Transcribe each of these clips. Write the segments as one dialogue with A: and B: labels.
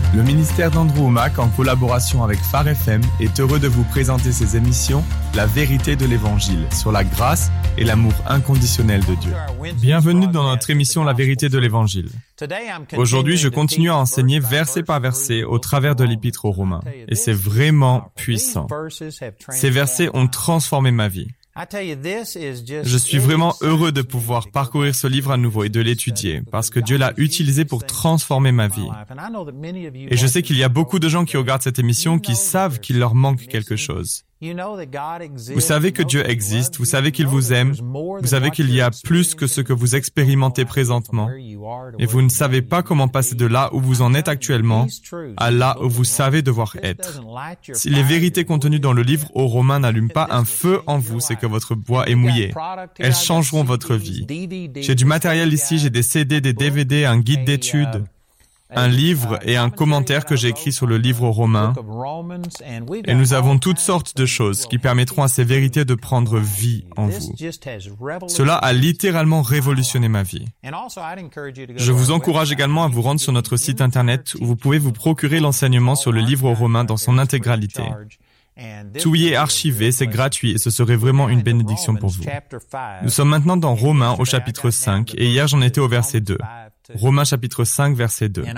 A: Le ministère d'Andrew Wommack, en collaboration avec Phare FM, est heureux de vous présenter ses émissions « La vérité de l'Évangile » sur la grâce et l'amour inconditionnel de Dieu. Bienvenue dans notre émission « La vérité de l'Évangile ». Aujourd'hui, je continue à enseigner verset par verset au travers de l'Épître aux Romains. Et c'est vraiment puissant. Ces versets ont transformé ma vie. Je suis vraiment heureux de pouvoir parcourir ce livre à nouveau et de l'étudier, parce que Dieu l'a utilisé pour transformer ma vie. Et je sais qu'il y a beaucoup de gens qui regardent cette émission qui savent qu'il leur manque quelque chose. Vous savez que Dieu existe, vous savez qu'il vous aime, vous savez qu'il y a plus que ce que vous expérimentez présentement, et vous ne savez pas comment passer de là où vous en êtes actuellement à là où vous savez devoir être. Si les vérités contenues dans le livre aux Romains n'allument pas un feu en vous, c'est que votre bois est mouillé. Elles changeront votre vie. J'ai du matériel ici, j'ai des CD, des DVD, un guide d'études, un livre et un commentaire que j'ai écrit sur le livre aux Romains. Et nous avons toutes sortes de choses qui permettront à ces vérités de prendre vie en vous. Cela a littéralement révolutionné ma vie. Je vous encourage également à vous rendre sur notre site internet où vous pouvez vous procurer l'enseignement sur le livre aux Romains dans son intégralité. Tout y est archivé, c'est gratuit et ce serait vraiment une bénédiction pour vous. Nous sommes maintenant dans Romains au chapitre 5 et hier j'en étais au verset 2. Romains chapitre 5 verset 2.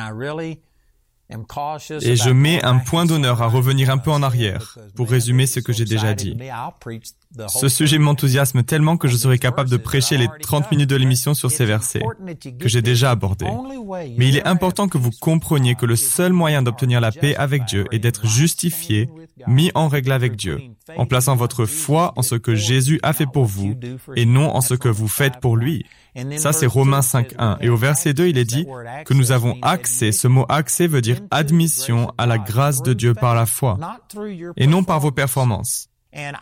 A: Et je mets un point d'honneur à revenir un peu en arrière pour résumer ce que j'ai déjà dit. Ce sujet m'enthousiasme tellement que je serais capable de prêcher les 30 minutes de l'émission sur ces versets que j'ai déjà abordés. Mais il est important que vous compreniez que le seul moyen d'obtenir la paix avec Dieu est d'être justifié, mis en règle avec Dieu, en plaçant votre foi en ce que Jésus a fait pour vous et non en ce que vous faites pour lui. Ça, c'est Romains 5.1. Et au verset 2, il est dit que nous avons accès. Ce mot accès veut dire admission à la grâce de Dieu par la foi et non par vos performances. Et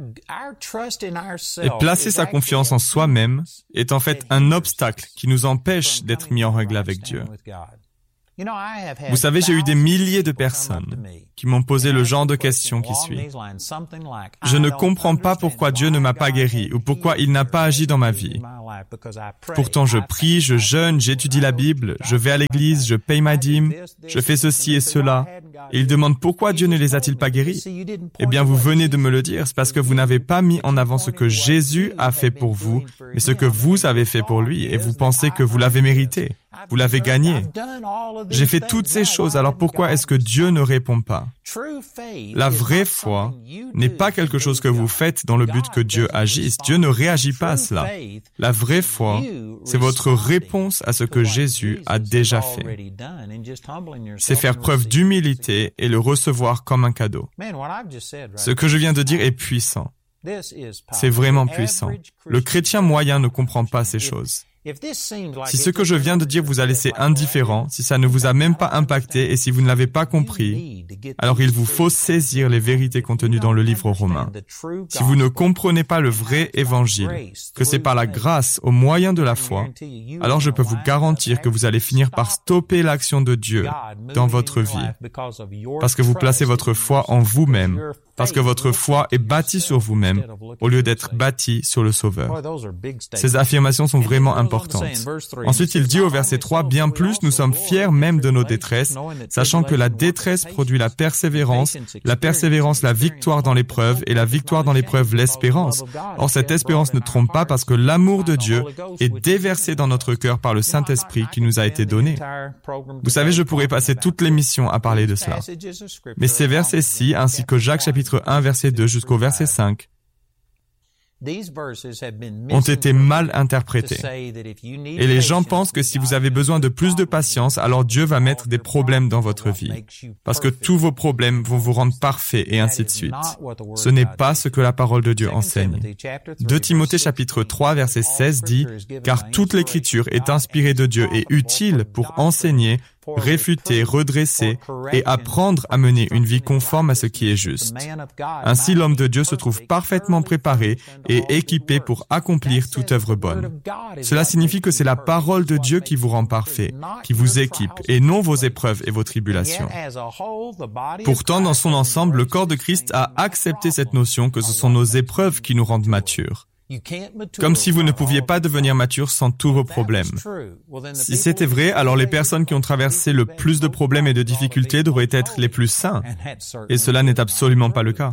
A: placer sa confiance en soi-même est en fait un obstacle qui nous empêche d'être mis en règle avec Dieu. Vous savez, j'ai eu des milliers de personnes qui m'ont posé le genre de questions qui suit. Je ne comprends pas pourquoi Dieu ne m'a pas guéri ou pourquoi il n'a pas agi dans ma vie. Pourtant, je prie, je jeûne, j'étudie la Bible, je vais à l'église, je paye ma dîme, je fais ceci et cela. Et ils demandent pourquoi Dieu ne les a-t-il pas guéris? Eh bien, vous venez de me le dire, c'est parce que vous n'avez pas mis en avant ce que Jésus a fait pour vous, mais ce que vous avez fait pour lui, et vous pensez que vous l'avez mérité. Vous l'avez gagné. J'ai fait toutes ces choses, alors pourquoi est-ce que Dieu ne répond pas? La vraie foi n'est pas quelque chose que vous faites dans le but que Dieu agisse. Dieu ne réagit pas à cela. La vraie foi, c'est votre réponse à ce que Jésus a déjà fait. C'est faire preuve d'humilité et le recevoir comme un cadeau. Ce que je viens de dire est puissant. C'est vraiment puissant. Le chrétien moyen ne comprend pas ces choses. Si ce que je viens de dire vous a laissé indifférent, si ça ne vous a même pas impacté et si vous ne l'avez pas compris, alors il vous faut saisir les vérités contenues dans le livre aux Romains. Si vous ne comprenez pas le vrai évangile, que c'est par la grâce au moyen de la foi, alors je peux vous garantir que vous allez finir par stopper l'action de Dieu dans votre vie, parce que vous placez votre foi en vous-même, parce que votre foi est bâtie sur vous-même au lieu d'être bâtie sur le Sauveur. Ces affirmations sont vraiment importantes. Ensuite, il dit au verset 3, « Bien plus, nous sommes fiers même de nos détresses, sachant que la détresse produit la persévérance la victoire dans l'épreuve, et la victoire dans l'épreuve l'espérance. Or, cette espérance ne trompe pas parce que l'amour de Dieu est déversé dans notre cœur par le Saint-Esprit qui nous a été donné. » Vous savez, je pourrais passer toute l'émission à parler de cela. Mais ces versets-ci, ainsi que Jacques chapitre 1, verset 2 jusqu'au verset 5, ont été mal interprétés. Et les gens pensent que si vous avez besoin de plus de patience, alors Dieu va mettre des problèmes dans votre vie. Parce que tous vos problèmes vont vous rendre parfaits et ainsi de suite. Ce n'est pas ce que la parole de Dieu enseigne. 2 Timothée chapitre 3 verset 16 dit « Car toute l'écriture est inspirée de Dieu et utile pour enseigner, réfuter, redresser et apprendre à mener une vie conforme à ce qui est juste. Ainsi, l'homme de Dieu se trouve parfaitement préparé et équipé pour accomplir toute œuvre bonne. Cela signifie que c'est la parole de Dieu qui vous rend parfait, qui vous équipe, et non vos épreuves et vos tribulations. Pourtant, dans son ensemble, le corps de Christ a accepté cette notion que ce sont nos épreuves qui nous rendent matures. Comme si vous ne pouviez pas devenir mature sans tous vos problèmes. Si c'était vrai, alors les personnes qui ont traversé le plus de problèmes et de difficultés devraient être les plus saints. Et cela n'est absolument pas le cas.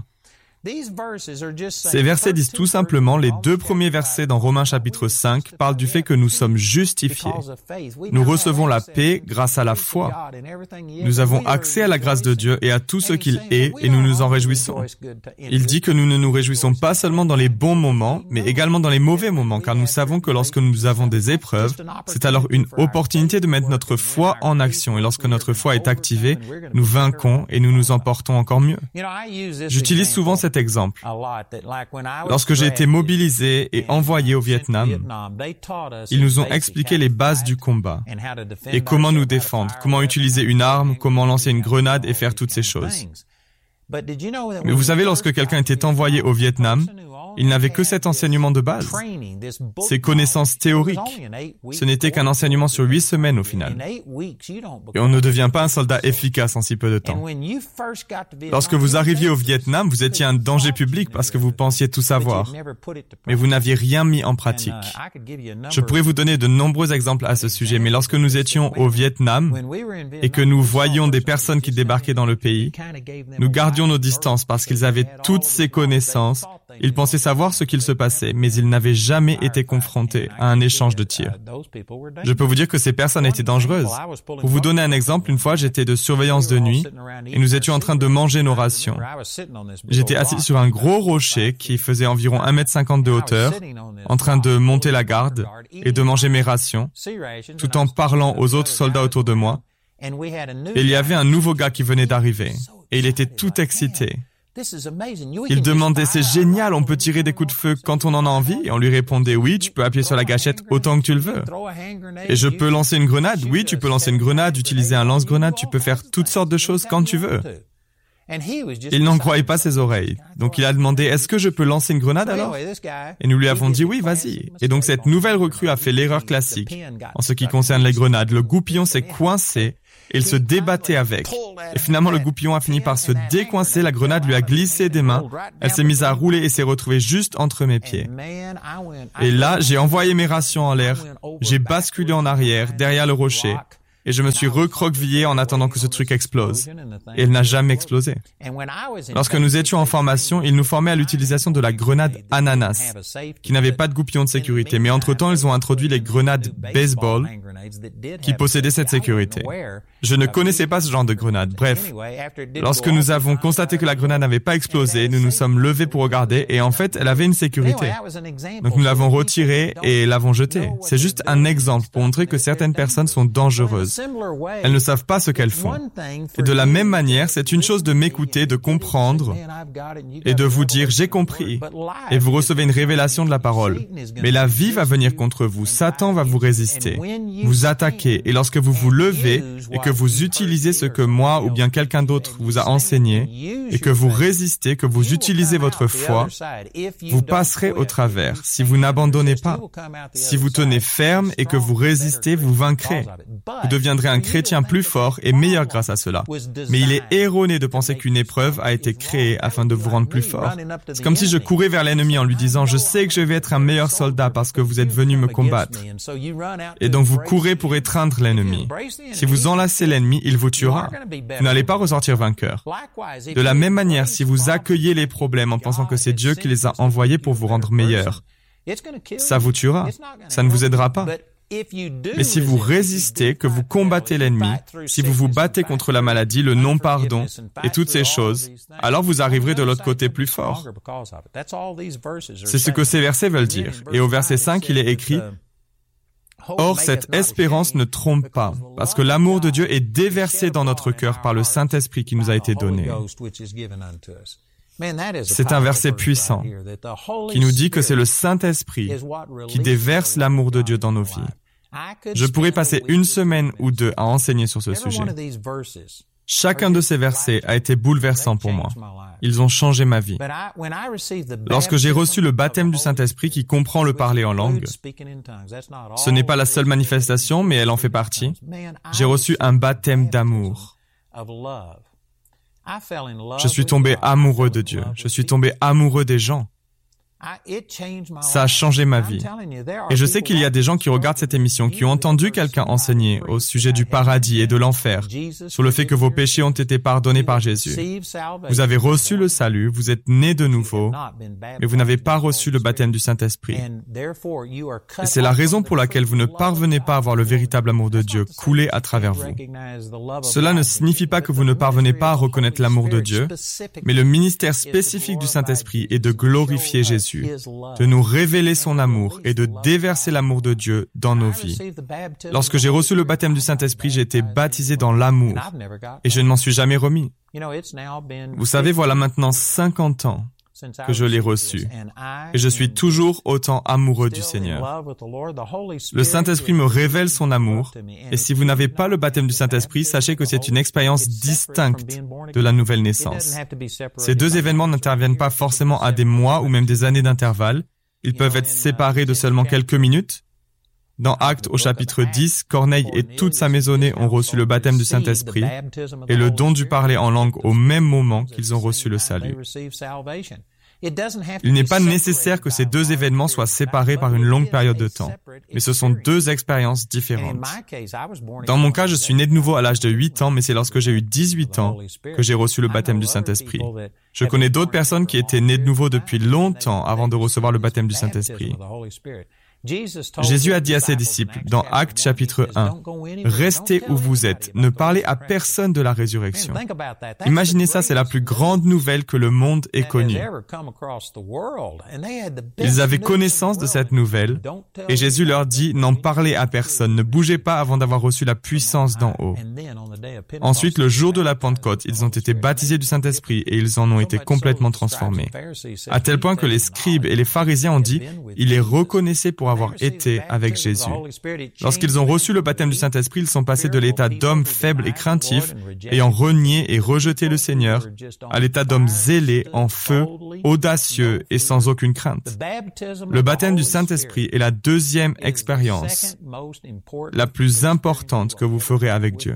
A: Ces versets disent tout simplement, les 2 premiers versets dans Romains chapitre 5 parlent du fait que nous sommes justifiés. Nous recevons la paix grâce à la foi. Nous avons accès à la grâce de Dieu et à tout ce qu'il est et nous nous en réjouissons. Il dit que nous ne nous réjouissons pas seulement dans les bons moments, mais également dans les mauvais moments, car nous savons que lorsque nous avons des épreuves, c'est alors une opportunité de mettre notre foi en action. Et lorsque notre foi est activée, nous vainquons et nous nous emportons encore mieux. J'utilise souvent cet exemple. Lorsque j'ai été mobilisé et envoyé au Vietnam, ils nous ont expliqué les bases du combat et comment nous défendre, comment utiliser une arme, comment lancer une grenade et faire toutes ces choses. Mais vous savez, lorsque quelqu'un était envoyé au Vietnam, il n'avait que cet enseignement de base, ces connaissances théoriques. Ce n'était qu'un enseignement sur 8 semaines au final. Et on ne devient pas un soldat efficace en si peu de temps. Lorsque vous arriviez au Vietnam, vous étiez un danger public parce que vous pensiez tout savoir, mais vous n'aviez rien mis en pratique. Je pourrais vous donner de nombreux exemples à ce sujet, mais lorsque nous étions au Vietnam et que nous voyions des personnes qui débarquaient dans le pays, nous gardions nos distances parce qu'ils avaient toutes ces connaissances. Ils pensaient savoir ce qu'il se passait, mais ils n'avaient jamais été confrontés à un échange de tirs. Je peux vous dire que ces personnes étaient dangereuses. Pour vous donner un exemple, une fois, j'étais de surveillance de nuit et nous étions en train de manger nos rations. J'étais assis sur un gros rocher qui faisait environ 1,50 m de hauteur, en train de monter la garde et de manger mes rations, tout en parlant aux autres soldats autour de moi. Et il y avait un nouveau gars qui venait d'arriver et il était tout excité. Il demandait, c'est génial, on peut tirer des coups de feu quand on en a envie? Et on lui répondait, oui, tu peux appuyer sur la gâchette autant que tu le veux. Et je peux lancer une grenade? Oui, tu peux lancer une grenade, utiliser un lance-grenade, tu peux faire toutes sortes de choses quand tu veux. Il n'en croyait pas ses oreilles. Donc il a demandé, est-ce que je peux lancer une grenade alors? Et nous lui avons dit, oui, vas-y. Et donc cette nouvelle recrue a fait l'erreur classique. En ce qui concerne les grenades, le goupillon s'est coincé. Il se débattait avec. Et finalement, le goupillon a fini par se décoincer, la grenade lui a glissé des mains, elle s'est mise à rouler et s'est retrouvée juste entre mes pieds. Et là, j'ai envoyé mes rations en l'air, j'ai basculé en arrière, derrière le rocher, et je me suis recroquevillé en attendant que ce truc explose. Et elle n'a jamais explosé. Lorsque nous étions en formation, ils nous formaient à l'utilisation de la grenade ananas, qui n'avait pas de goupillon de sécurité. Mais entre-temps, ils ont introduit les grenades baseball, qui possédaient cette sécurité. Je ne connaissais pas ce genre de grenade. Bref, lorsque nous avons constaté que la grenade n'avait pas explosé, nous nous sommes levés pour regarder et en fait, elle avait une sécurité. Donc nous l'avons retirée et l'avons jetée. C'est juste un exemple pour montrer que certaines personnes sont dangereuses. Elles ne savent pas ce qu'elles font. Et de la même manière, c'est une chose de m'écouter, de comprendre et de vous dire « j'ai compris » et vous recevez une révélation de la parole. Mais la vie va venir contre vous. Satan va vous résister, vous attaquer et lorsque vous vous levez et que vous utilisez ce que moi ou bien quelqu'un d'autre vous a enseigné et que vous résistez, que vous utilisez votre foi, vous passerez au travers. Si vous n'abandonnez pas, si vous tenez ferme et que vous résistez, vous vaincrez. Vous deviendrez un chrétien plus fort et meilleur grâce à cela. Mais il est erroné de penser qu'une épreuve a été créée afin de vous rendre plus fort. C'est comme si je courais vers l'ennemi en lui disant « Je sais que je vais être un meilleur soldat parce que vous êtes venu me combattre. » Et donc vous courez pour étreindre l'ennemi. Si vous enlacez l'ennemi, il vous tuera. Vous n'allez pas ressortir vainqueur. De la même manière, si vous accueillez les problèmes en pensant que c'est Dieu qui les a envoyés pour vous rendre meilleur, ça vous tuera. Ça ne vous aidera pas. Mais si vous résistez, que vous combattez l'ennemi, si vous vous battez contre la maladie, le non-pardon et toutes ces choses, alors vous arriverez de l'autre côté plus fort. C'est ce que ces versets veulent dire. Et au verset 5, il est écrit « Or, cette espérance ne trompe pas, parce que l'amour de Dieu est déversé dans notre cœur par le Saint-Esprit qui nous a été donné. » C'est un verset puissant qui nous dit que c'est le Saint-Esprit qui déverse l'amour de Dieu dans nos vies. Je pourrais passer une semaine ou deux à enseigner sur ce sujet. Chacun de ces versets a été bouleversant pour moi. Ils ont changé ma vie. Lorsque j'ai reçu le baptême du Saint-Esprit qui comprend le parler en langue, ce n'est pas la seule manifestation, mais elle en fait partie. J'ai reçu un baptême d'amour. Je suis tombé amoureux de Dieu. Je suis tombé amoureux des gens. Ça a changé ma vie. Et je sais qu'il y a des gens qui regardent cette émission qui ont entendu quelqu'un enseigner au sujet du paradis et de l'enfer, sur le fait que vos péchés ont été pardonnés par Jésus. Vous avez reçu le salut, vous êtes nés de nouveau, mais vous n'avez pas reçu le baptême du Saint-Esprit. Et c'est la raison pour laquelle vous ne parvenez pas à voir le véritable amour de Dieu couler à travers vous. Cela ne signifie pas que vous ne parvenez pas à reconnaître l'amour de Dieu, mais le ministère spécifique du Saint-Esprit est de glorifier Jésus, de nous révéler son amour et de déverser l'amour de Dieu dans nos vies. Lorsque j'ai reçu le baptême du Saint-Esprit, j'ai été baptisé dans l'amour et je ne m'en suis jamais remis. Vous savez, voilà maintenant 50 ans que je l'ai reçu et je suis toujours autant amoureux du Seigneur. Le Saint-Esprit me révèle son amour et si vous n'avez pas le baptême du Saint-Esprit, sachez que c'est une expérience distincte de la nouvelle naissance. Ces deux événements n'interviennent pas forcément à des mois ou même des années d'intervalle. Ils peuvent être séparés de seulement quelques minutes. Dans Actes au chapitre 10, Corneille et toute sa maisonnée ont reçu le baptême du Saint-Esprit et le don du parler en langue au même moment qu'ils ont reçu le salut. Il n'est pas nécessaire que ces deux événements soient séparés par une longue période de temps, mais ce sont deux expériences différentes. Dans mon cas, je suis né de nouveau à l'âge de 8 ans, mais c'est lorsque j'ai eu 18 ans que j'ai reçu le baptême du Saint-Esprit. Je connais d'autres personnes qui étaient nées de nouveau depuis longtemps avant de recevoir le baptême du Saint-Esprit. Jésus a dit à ses disciples, dans Actes chapitre 1, « Restez où vous êtes, ne parlez à personne de la résurrection. » Imaginez ça, c'est la plus grande nouvelle que le monde ait connue. Ils avaient connaissance de cette nouvelle, et Jésus leur dit, « N'en parlez à personne, ne bougez pas avant d'avoir reçu la puissance d'en haut. » Ensuite, le jour de la Pentecôte, ils ont été baptisés du Saint-Esprit et ils en ont été complètement transformés. À tel point que les scribes et les pharisiens ont dit, « Il les reconnaissait pour avoir été avec Jésus. » Lorsqu'ils ont reçu le baptême du Saint-Esprit, ils sont passés de l'état d'hommes faibles et craintifs, ayant renié et rejeté le Seigneur, à l'état d'hommes zélés, en feu, audacieux et sans aucune crainte. Le baptême du Saint-Esprit est la deuxième expérience, la plus importante que vous ferez avec Dieu.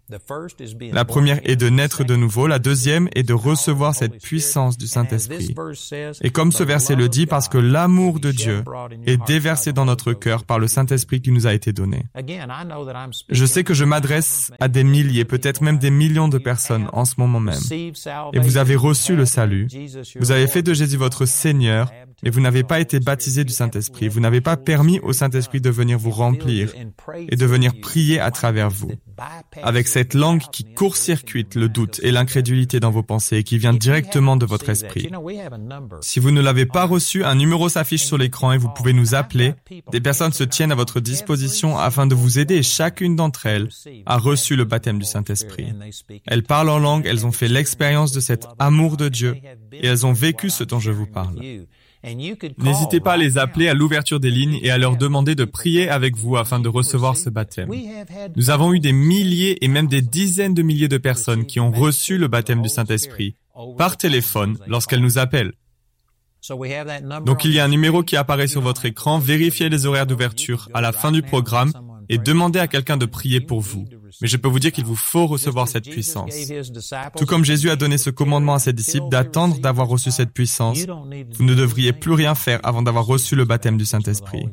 A: La première est de naître de nouveau, la deuxième est de recevoir cette puissance du Saint-Esprit. Et comme ce verset le dit, parce que l'amour de Dieu est déversé dans notre cœur par le Saint-Esprit qui nous a été donné. Je sais que je m'adresse à des milliers, peut-être même des millions de personnes en ce moment même. Et vous avez reçu le salut, vous avez fait de Jésus votre Seigneur, mais vous n'avez pas été baptisé du Saint-Esprit. Vous n'avez pas permis au Saint-Esprit de venir vous remplir et de venir prier à travers vous. Avec cette langue qui court-circuite le doute et l'incrédulité dans vos pensées et qui vient directement de votre esprit. Si vous ne l'avez pas reçu, un numéro s'affiche sur l'écran et vous pouvez nous appeler. Des personnes se tiennent à votre disposition afin de vous aider et chacune d'entre elles a reçu le baptême du Saint-Esprit. Elles parlent en langue, elles ont fait l'expérience de cet amour de Dieu et elles ont vécu ce dont je vous parle. N'hésitez pas à les appeler à l'ouverture des lignes et à leur demander de prier avec vous afin de recevoir ce baptême. Nous avons eu des milliers et même des dizaines de milliers de personnes qui ont reçu le baptême du Saint-Esprit par téléphone lorsqu'elles nous appellent. Donc il y a un numéro qui apparaît sur votre écran, vérifiez les horaires d'ouverture à la fin du programme et demandez à quelqu'un de prier pour vous. Mais je peux vous dire qu'il vous faut recevoir cette puissance. Tout comme Jésus a donné ce commandement à ses disciples d'attendre d'avoir reçu cette puissance, vous ne devriez plus rien faire avant d'avoir reçu le baptême du Saint-Esprit.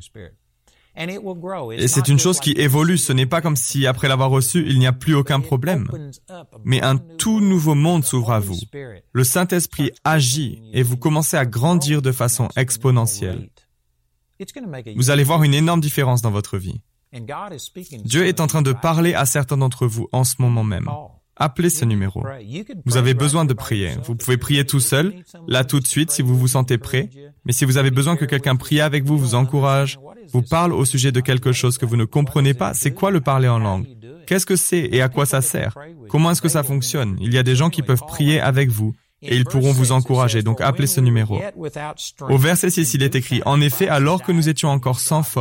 A: Et c'est une chose qui évolue, ce n'est pas comme si après l'avoir reçu, il n'y a plus aucun problème. Mais un tout nouveau monde s'ouvre à vous. Le Saint-Esprit agit et vous commencez à grandir de façon exponentielle. Vous allez voir une énorme différence dans votre vie. Dieu est en train de parler à certains d'entre vous en ce moment même. Appelez ce numéro. Vous avez besoin de prier. Vous pouvez prier tout seul, là tout de suite si vous vous sentez prêt. Mais si vous avez besoin que quelqu'un prie avec vous, vous encourage, vous parle au sujet de quelque chose que vous ne comprenez pas, c'est quoi le parler en langue? Qu'est-ce que c'est et à quoi ça sert? Comment est-ce que ça fonctionne? Il y a des gens qui peuvent prier avec vous et ils pourront vous encourager, donc appelez ce numéro. Au verset 6, il est écrit « En effet, alors que nous étions encore sans force,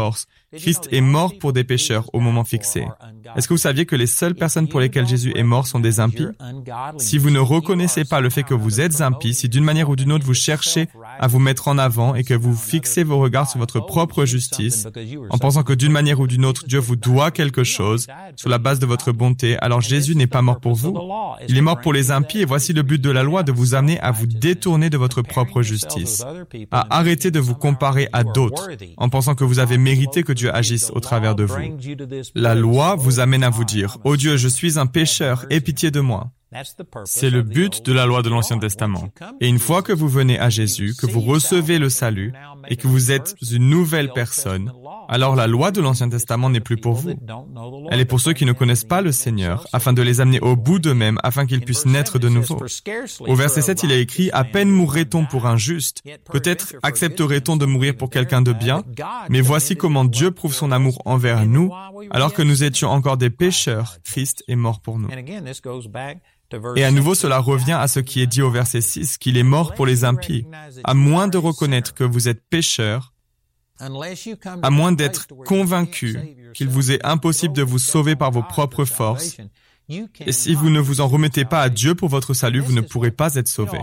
A: Christ est mort pour des pécheurs au moment fixé. Est-ce que vous saviez que les seules personnes pour lesquelles Jésus est mort sont des impies? Si vous ne reconnaissez pas le fait que vous êtes impie, si d'une manière ou d'une autre vous cherchez à vous mettre en avant et que vous fixez vos regards sur votre propre justice, en pensant que d'une manière ou d'une autre Dieu vous doit quelque chose sur la base de votre bonté, alors Jésus n'est pas mort pour vous. Il est mort pour les impies et voici le but de la loi, de vous amener à vous détourner de votre propre justice, à arrêter de vous comparer à d'autres en pensant que vous avez mérité que Dieu agisse au travers de vous. La loi vous amène à vous dire « Oh Dieu, je suis un pécheur, aie pitié de moi ». C'est le but de la loi de l'Ancien Testament. Et une fois que vous venez à Jésus, que vous recevez le salut et que vous êtes une nouvelle personne, alors la loi de l'Ancien Testament n'est plus pour vous. Elle est pour ceux qui ne connaissent pas le Seigneur, afin de les amener au bout d'eux-mêmes, afin qu'ils puissent naître de nouveau. Au verset 7, il est écrit « À peine mourrait-on pour un juste, peut-être accepterait-on de mourir pour quelqu'un de bien, mais voici comment Dieu prouve son amour envers nous, alors que nous étions encore des pécheurs, Christ est mort pour nous. » Et à nouveau, cela revient à ce qui est dit au verset 6, qu'il est mort pour les impies. À moins de reconnaître que vous êtes pécheurs, à moins d'être convaincu qu'il vous est impossible de vous sauver par vos propres forces, et si vous ne vous en remettez pas à Dieu pour votre salut, vous ne pourrez pas être sauvés.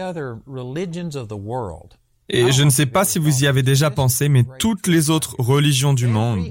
A: Et je ne sais pas si vous y avez déjà pensé, mais toutes les autres religions du monde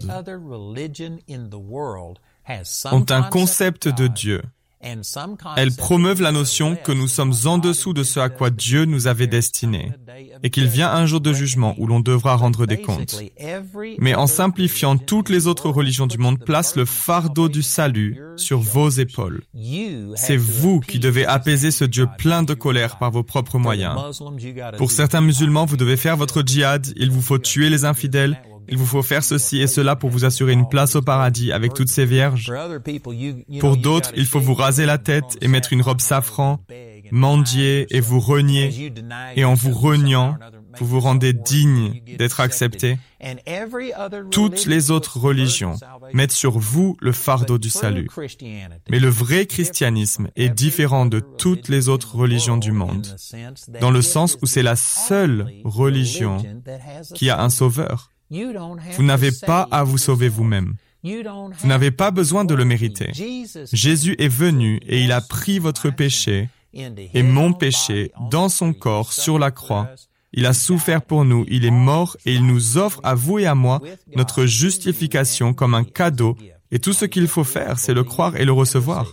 A: ont un concept de Dieu. Elles promeuvent la notion que nous sommes en dessous de ce à quoi Dieu nous avait destinés et qu'il vient un jour de jugement où l'on devra rendre des comptes. Mais en simplifiant, toutes les autres religions du monde placent le fardeau du salut sur vos épaules. C'est vous qui devez apaiser ce Dieu plein de colère par vos propres moyens. Pour certains musulmans, vous devez faire votre djihad, il vous faut tuer les infidèles, il vous faut faire ceci et cela pour vous assurer une place au paradis avec toutes ces vierges. Pour d'autres, il faut vous raser la tête et mettre une robe safran, mendier et vous renier. Et en vous reniant, vous vous rendez digne d'être accepté. Toutes les autres religions mettent sur vous le fardeau du salut. Mais le vrai christianisme est différent de toutes les autres religions du monde, dans le sens où c'est la seule religion qui a un sauveur. Vous n'avez pas à vous sauver vous-même. Vous n'avez pas besoin de le mériter. Jésus est venu et il a pris votre péché et mon péché dans son corps sur la croix. Il a souffert pour nous, il est mort et il nous offre à vous et à moi notre justification comme un cadeau. Et tout ce qu'il faut faire, c'est le croire et le recevoir.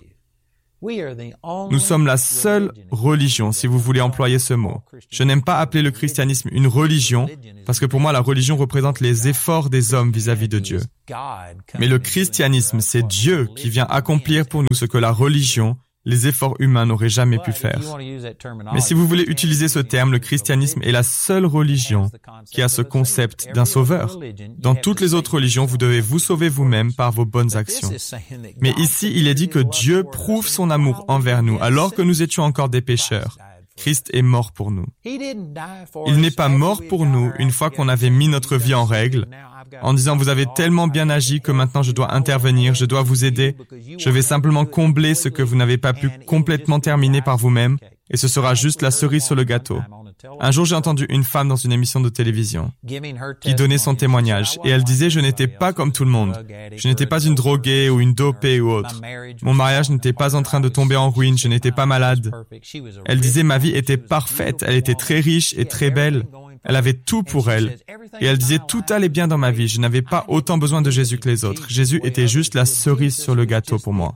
A: Nous sommes la seule religion, si vous voulez employer ce mot. Je n'aime pas appeler le christianisme une religion, parce que pour moi, la religion représente les efforts des hommes vis-à-vis de Dieu. Mais le christianisme, c'est Dieu qui vient accomplir pour nous ce que la religion, les efforts humains n'auraient jamais pu faire. Mais si vous voulez utiliser ce terme, le christianisme est la seule religion qui a ce concept d'un sauveur. Dans toutes les autres religions, vous devez vous sauver vous-même par vos bonnes actions. Mais ici, il est dit que Dieu prouve son amour envers nous alors que nous étions encore des pécheurs. Christ est mort pour nous. Il n'est pas mort pour nous une fois qu'on avait mis notre vie en règle, en disant « Vous avez tellement bien agi que maintenant je dois intervenir, je dois vous aider, je vais simplement combler ce que vous n'avez pas pu complètement terminer par vous-même, et ce sera juste la cerise sur le gâteau. » Un jour, j'ai entendu une femme dans une émission de télévision qui donnait son témoignage, et elle disait « Je n'étais pas comme tout le monde. Je n'étais pas une droguée ou une dopée ou autre. Mon mariage n'était pas en train de tomber en ruine, je n'étais pas malade. » Elle disait « Ma vie était parfaite, elle était très riche et très belle. Elle avait tout pour elle. Et elle disait, tout allait bien dans ma vie. Je n'avais pas autant besoin de Jésus que les autres. Jésus était juste la cerise sur le gâteau pour moi. »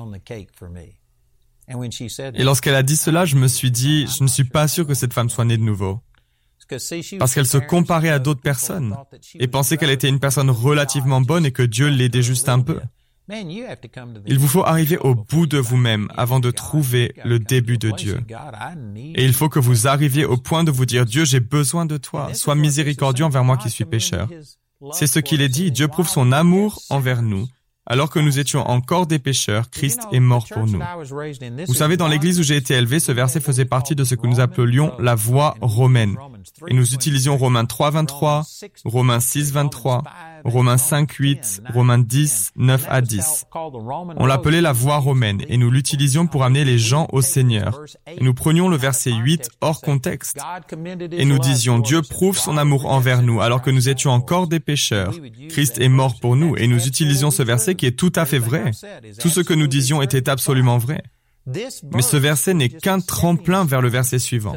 A: Et lorsqu'elle a dit cela, je me suis dit, je ne suis pas sûr que cette femme soit née de nouveau. Parce qu'elle se comparait à d'autres personnes et pensait qu'elle était une personne relativement bonne et que Dieu l'aidait juste un peu. Il vous faut arriver au bout de vous-même avant de trouver le début de Dieu. Et il faut que vous arriviez au point de vous dire, Dieu, j'ai besoin de toi. Sois miséricordieux envers moi qui suis pécheur. C'est ce qu'il est dit. Dieu prouve son amour envers nous. Alors que nous étions encore des pécheurs, Christ est mort pour nous. Vous savez, dans l'église où j'ai été élevé, ce verset faisait partie de ce que nous appelions la voie romaine. et nous utilisions Romains 3, 23, Romains 6, 23, Romains 5, 8, Romains 10, 9 à 10. On l'appelait la voie romaine et nous l'utilisions pour amener les gens au Seigneur. Et nous prenions le verset 8 hors contexte et nous disions « Dieu prouve son amour envers nous alors que nous étions encore des pécheurs. Christ est mort pour nous » et nous utilisions ce verset qui est tout à fait vrai. Tout ce que nous disions était absolument vrai. Mais ce verset n'est qu'un tremplin vers le verset suivant.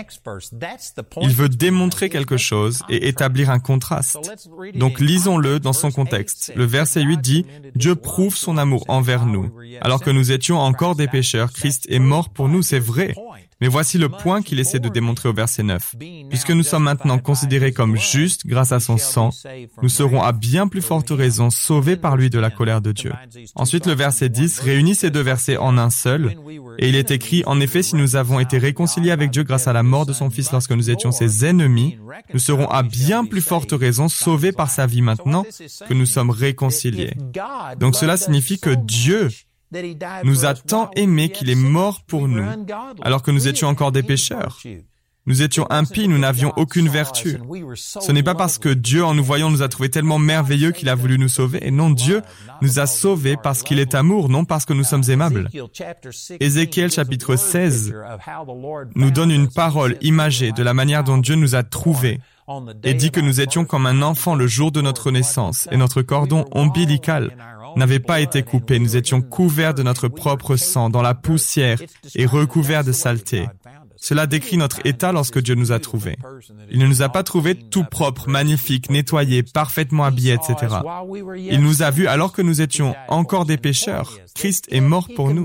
A: Il veut démontrer quelque chose et établir un contraste. Donc lisons-le dans son contexte. Le verset 8 dit « Dieu prouve son amour envers nous. Alors que nous étions encore des pécheurs, Christ est mort pour nous, c'est vrai. » Mais voici le point qu'il essaie de démontrer au verset 9. Puisque nous sommes maintenant considérés comme justes grâce à son sang, nous serons à bien plus forte raison sauvés par lui de la colère de Dieu. Ensuite, le verset 10 réunit ces deux versets en un seul, et il est écrit, « En effet, si nous avons été réconciliés avec Dieu grâce à la mort de son Fils lorsque nous étions ses ennemis, nous serons à bien plus forte raison sauvés par sa vie maintenant que nous sommes réconciliés. » Donc cela signifie que Dieu nous a tant aimés qu'il est mort pour nous, alors que nous étions encore des pécheurs. Nous étions impies, nous n'avions aucune vertu. Ce n'est pas parce que Dieu, en nous voyant, nous a trouvés tellement merveilleux qu'il a voulu nous sauver. Et non, Dieu nous a sauvés parce qu'il est amour, non parce que nous sommes aimables. Ézéchiel chapitre 16 nous donne une parole imagée de la manière dont Dieu nous a trouvés et dit que nous étions comme un enfant le jour de notre naissance et notre cordon ombilical n'avait pas été coupé. Nous étions couverts de notre propre sang dans la poussière et recouverts de saleté. Cela décrit notre état lorsque Dieu nous a trouvés. Il ne nous a pas trouvés tout propres, magnifiques, nettoyés, parfaitement habillés, etc. Il nous a vus alors que nous étions encore des pécheurs. Christ est mort pour nous.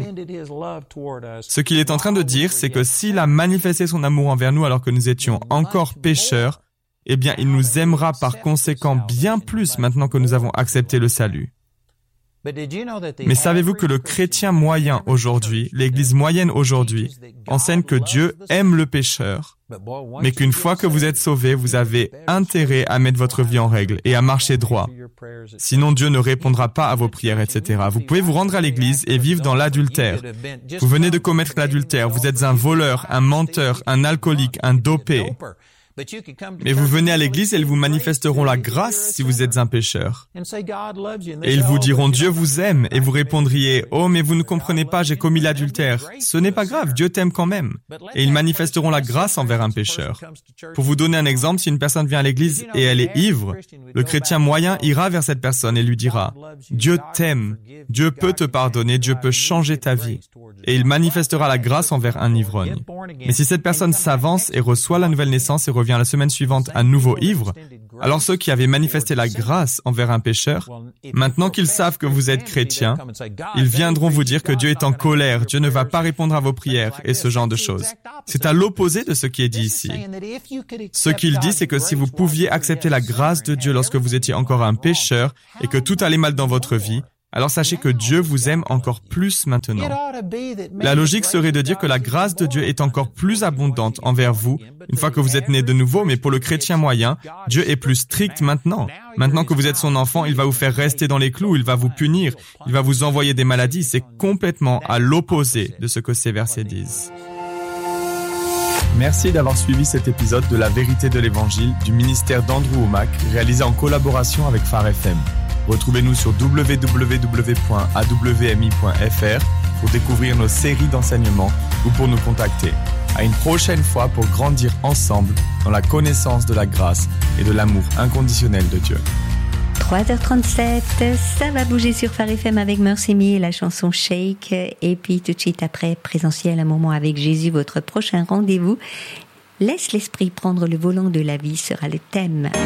A: Ce qu'il est en train de dire, c'est que s'il a manifesté son amour envers nous alors que nous étions encore pécheurs, eh bien, il nous aimera par conséquent bien plus maintenant que nous avons accepté le salut. Mais savez-vous que le chrétien moyen aujourd'hui, l'Église moyenne aujourd'hui, enseigne que Dieu aime le pécheur, mais qu'une fois que vous êtes sauvé, vous avez intérêt à mettre votre vie en règle et à marcher droit. Sinon, Dieu ne répondra pas à vos prières, etc. Vous pouvez vous rendre à l'Église et vivre dans l'adultère. Vous venez de commettre l'adultère, vous êtes un voleur, un menteur, un alcoolique, un dopé. Mais vous venez à l'église et ils vous manifesteront la grâce si vous êtes un pécheur. Et ils vous diront « Dieu vous aime » et vous répondriez « Oh, mais vous ne comprenez pas, j'ai commis l'adultère. » Ce n'est pas grave, Dieu t'aime quand même. Et ils manifesteront la grâce envers un pécheur. Pour vous donner un exemple, si une personne vient à l'église et elle est ivre, le chrétien moyen ira vers cette personne et lui dira « Dieu t'aime, Dieu peut te pardonner, Dieu peut changer ta vie. » Et il manifestera la grâce envers un ivrogne. Mais si cette personne s'avance et reçoit la nouvelle naissance et revient la semaine suivante à nouveau ivre, alors ceux qui avaient manifesté la grâce envers un pécheur, maintenant qu'ils savent que vous êtes chrétien, ils viendront vous dire que Dieu est en colère, Dieu ne va pas répondre à vos prières et ce genre de choses. C'est à l'opposé de ce qui est dit ici. Ce qu'il dit, c'est que si vous pouviez accepter la grâce de Dieu lorsque vous étiez encore un pécheur et que tout allait mal dans votre vie, alors sachez que Dieu vous aime encore plus maintenant. La logique serait de dire que la grâce de Dieu est encore plus abondante envers vous une fois que vous êtes né de nouveau, mais pour le chrétien moyen, Dieu est plus strict maintenant. Maintenant que vous êtes son enfant, il va vous faire rester dans les clous, il va vous punir, il va vous envoyer des maladies. C'est complètement à l'opposé de ce que ces versets disent. Merci d'avoir suivi cet épisode de La Vérité de l'Évangile du ministère d'Andrew Wommack, réalisé en collaboration avec Phare FM. Retrouvez-nous sur www.awmi.fr pour découvrir nos séries d'enseignements ou pour nous contacter. À une prochaine fois pour grandir ensemble dans la connaissance de la grâce et de l'amour inconditionnel de Dieu.
B: 3h37, ça va bouger sur Phare FM avec Mercy Me et la chanson Shake. Et puis tout de suite après, présentiel, un moment avec Jésus, votre prochain rendez-vous. Laisse l'esprit prendre le volant de la vie sera le thème.